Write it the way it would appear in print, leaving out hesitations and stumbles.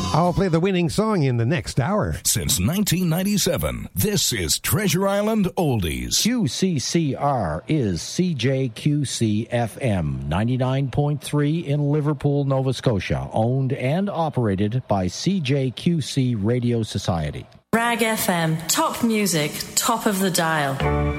I'll play the winning song in the next hour. Since 1997, this is Treasure Island Oldies. QCCR is CJQC-FM 99.3 in Liverpool, Nova Scotia, owned and operated by CJQC Radio Society. Rag FM, top music, top of the dial.